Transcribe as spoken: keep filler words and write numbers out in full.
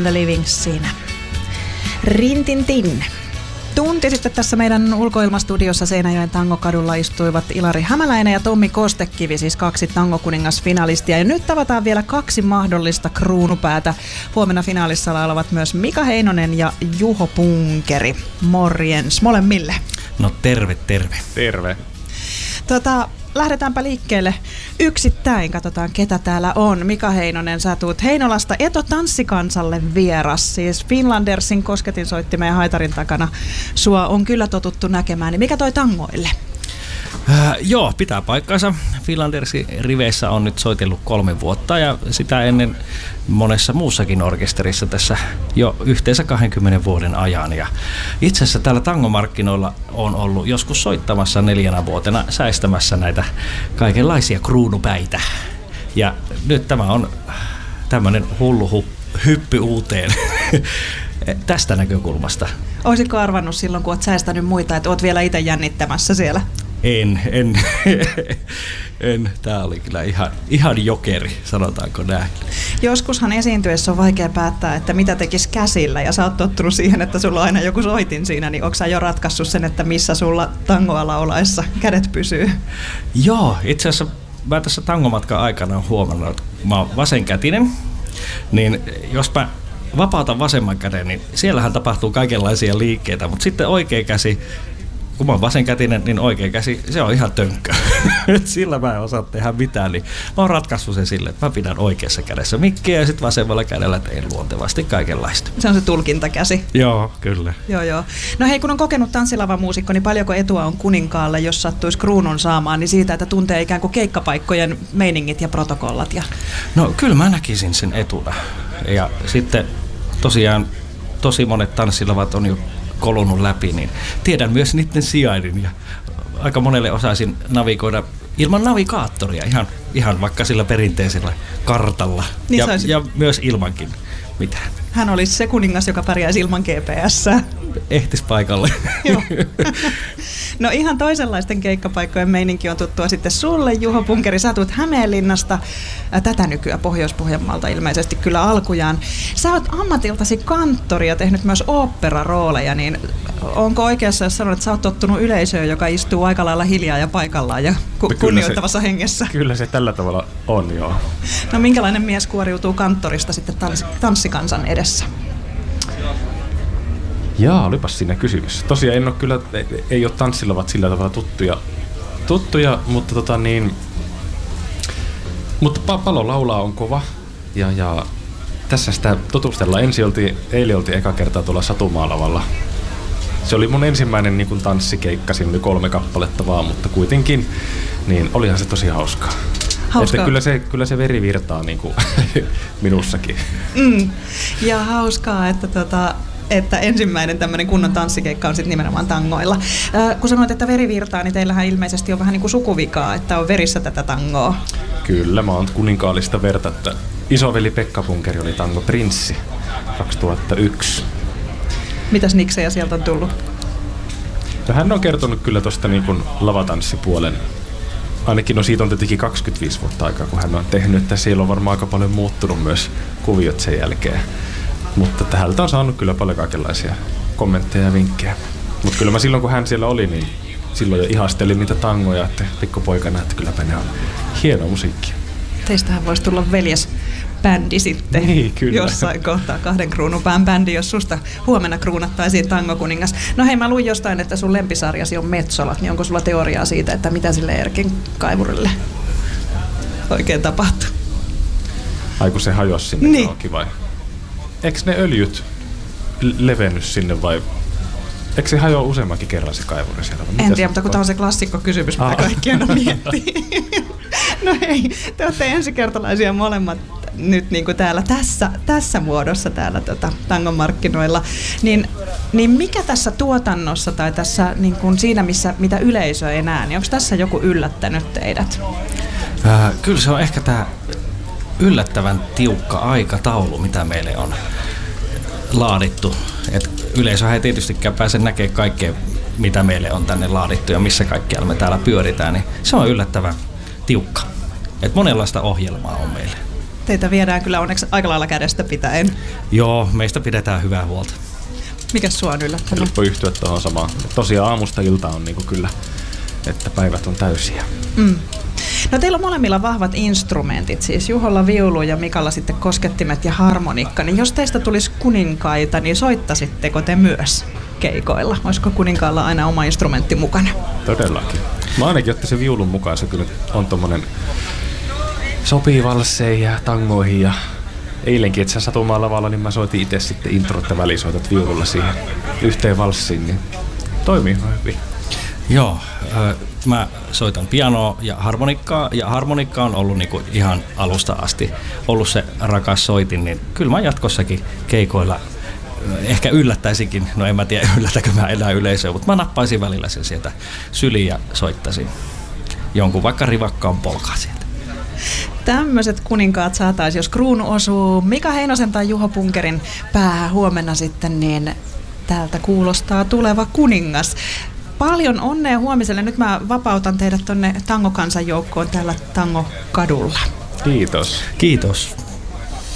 the Living siinä. Rintintin. Tunti sitten tässä meidän ulkoilmastudiossa Seinäjoen Tangokadulla istuivat Ilari Hämäläinen ja Tommi Kostekivi, siis kaksi tangokuningasfinalistia. Ja nyt tavataan vielä kaksi mahdollista kruunupäätä. Huomenna finaalissa laulavat myös Mika Heinonen ja Juho Punkeri. Morjens molemmille. No terve, terve. Terve. Tota, lähdetäänpä liikkeelle yksittäin. Katsotaan, ketä täällä on. Mika Heinonen, sä tuut Heinolasta Eto Tanssikansalle vieras. Siis Finlandersin kosketinsoittimeen haitarin takana sua on kyllä totuttu näkemään. Niin mikä toi tangoille? Äh, joo, pitää paikkansa. Finlandersin riveissä on nyt soitellut kolme vuotta ja sitä ennen monessa muussakin orkesterissa tässä jo yhteensä kahdenkymmenen vuoden ajan. Ja itse asiassa täällä tangomarkkinoilla on ollut joskus soittamassa neljänä vuotena säistämässä näitä kaikenlaisia kruunupäitä. Ja nyt tämä on tämmöinen hullu hu- hyppy uuteen tästä näkökulmasta. Olisitko arvannut silloin, kun oot säistänyt muita, että oot vielä itse jännittämässä siellä? En, en, en. Tää oli kyllä ihan, ihan jokeri, sanotaanko näin. Joskushan esiintyessä on vaikea päättää, että mitä tekisi käsillä, ja sä oot tottunut siihen, että sulla on aina joku soitin siinä, niin onko sä jo ratkaissut sen, että missä sulla tangoa laulaessa kädet pysyy? Joo, itse asiassa mä tässä tangomatkan aikana olen huomannut, että mä oon vasenkätinen, niin jos mä vapautan vasemman käden, niin siellähän tapahtuu kaikenlaisia liikkeitä, mutta sitten oikea käsi, kun mä oon vasenkätinen, niin oikea käsi, se on ihan tönkkö. Sillä mä en osaa tehdä mitään, niin mä oon ratkaissut sen sille, että mä pidän oikeassa kädessä mikkiä ja sitten vasemmalla kädellä teen luontevasti kaikenlaista. Se on se tulkintakäsi. Joo, kyllä. Joo, joo. No hei, kun on kokenut tanssilavamuusikko, niin paljonko etua on kuninkaalle, jos sattuisi kruunun saamaan, niin siitä, että tuntee ikään kuin keikkapaikkojen meiningit ja protokollat? Ja... No kyllä mä näkisin sen etuna. Ja sitten tosiaan tosi monet tanssilavat on jo kolunut läpi, niin tiedän myös niiden sijainnin ja aika monelle osaisin navigoida ilman navigaattoria, ihan, ihan vaikka sillä perinteisellä kartalla niin ja, ja myös ilmankin mitään. Hän olisi se kuningas, joka pärjäisi ilman G P S:ää. Ehtis paikalle. Joo. No ihan toisenlaisten keikkapaikkojen meininki on tuttua sitten sulle, Juho Punkeri. Sä tulet Hämeenlinnasta, tätä nykyään Pohjois-Pohjanmaalta ilmeisesti kyllä alkujaan. Sä oot ammatiltasi kanttori ja tehnyt myös oopperarooleja, niin onko oikeassa, jos sanot, että sä oot tottunut yleisöön, joka istuu aika lailla hiljaa ja paikallaan ja ku- kunnioittavassa se, hengessä? Kyllä se tällä tavalla on, joo. No minkälainen mies kuoriutuu kanttorista sitten tanssikansan edessä? Jaa, olipas siinä kysymys. Tosiaan en ole kyllä, ei, ei ole tanssilavat sillä tavalla tuttuja, tuttuja mutta tota niin, mutta palo laulaa on kova ja, ja tässä sitä tutustellaan. Ensi oltiin, eilen oltiin eka kertaa tuolla Satumaalavalla. Se oli mun ensimmäinen niin kuin tanssikeikka, siinä oli kolme kappaletta vaan, mutta kuitenkin, niin olihan se tosi hauskaa. Hauskaa. Että kyllä se, kyllä se veri virtaa niin kuin minussakin. Mm. Ja hauskaa, että tota... että ensimmäinen tämmöinen kunnon tanssikeikka on sitten nimenomaan tangoilla. Äh, kun sanoit, että veri virtaa, niin teillähän ilmeisesti on vähän niin kuin sukuvikaa, että on verissä tätä tangoa. Kyllä, mä oon kuninkaallista verta, että isoveli Pekka Punkeri oli tangoprinssi kaksituhattayksi. Mitäs niksejä sieltä on tullut? No, hän on kertonut kyllä tuosta niin kuin lavatanssipuolen. Ainakin no siitä on tietenkin kaksikymmentäviisi vuotta aikaa, kun hän on tehnyt, että siellä on varmaan aika paljon muuttunut myös kuviot sen jälkeen. Mutta täältä on saanut kyllä paljon kaikenlaisia kommentteja ja vinkkejä. Mutta kyllä mä silloin, kun hän siellä oli, niin silloin jo ihastelin niitä tangoja, että pikkupoikana, että kylläpä ne on hienoa musiikkia. Teistähän voisi tulla veljesbändi sitten niin, kyllä. Jossain kohtaa, kahden kruunupään bändi, jos susta huomenna kruunattaisiin tangokuningas. No hei, mä luin jostain, että sun lempisarjasi on Metsolat, niin onko sulla teoriaa siitä, että mitä sille Erkin kaivurille oikein tapahtuu? Ai kun se hajosi sinne niin. Johonkin vai? Eikö ne öljyt levennyt sinne vai? Eikö se hajoa useammankin kerran se kaivuri siellä? En tiedä, mutta kun tämä on se klassikko kysymys, mitä kaikki aina miettii. No hei, te olette ensikertalaisia molemmat nyt niin kuin täällä tässä, tässä muodossa täällä tota, tangon markkinoilla. Niin, niin mikä tässä tuotannossa tai tässä niin kuin siinä, missä, mitä yleisö ei näe, niin onko tässä joku yllättänyt teidät? Äh, kyllä se on ehkä tämä yllättävän tiukka aikataulu, mitä meille on laadittu. Et yleisöhän ei tietystikään pääse näkemään kaikkea, mitä meille on tänne laadittu ja missä kaikkialla me täällä pyöritään, niin se on yllättävän tiukka. Et monenlaista ohjelmaa on meille. Teitä viedään kyllä onneksi aika lailla kädestä pitäen. Joo, meistä pidetään hyvää huolta. Mikäs sua on yllättänyt? Helppo yhtyä tuohon samaan. Tosiaan aamusta iltaan on niinku kyllä, että päivät on täysiä. Mm. No teillä on molemmilla vahvat instrumentit, siis Juholla viulu ja Mikalla sitten koskettimet ja harmonikka. Niin jos teistä tulisi kuninkaita, niin soittasitteko te myös keikoilla? Olisiko kuninkaalla aina oma instrumentti mukana? Todellakin. Mä ainakin ottaisin viulun mukaan, se kyllä on tommonen sopii valsseihin ja tangoihin ja eilenkin, että sä satumaan lavalla, niin mä soitin itse sitten introt ja välisoitat viululla siihen yhteen valssiin, niin toimii hyvin. Joo, mä soitan pianoa ja harmonikkaa, ja harmonikka on ollut niinku ihan alusta asti ollut se rakas soitin, niin kyllä mä jatkossakin keikoilla ehkä yllättäisinkin, no en mä tiedä yllätäkö mä enää yleisöä, mutta mä nappaisin välillä sen sieltä syliin ja soittaisin jonkun vaikka rivakkaan polkaa sieltä. Tämmöiset kuninkaat saataisiin, jos kruunu osuu Mika Heinosen tai Juho Punkerin päähän huomenna sitten, niin täältä kuulostaa tuleva kuningas. Paljon onnea huomiselle. Nyt mä vapautan teidät tonne Tango-kansanjoukkoon täällä Tango-kadulla. Kiitos. Kiitos.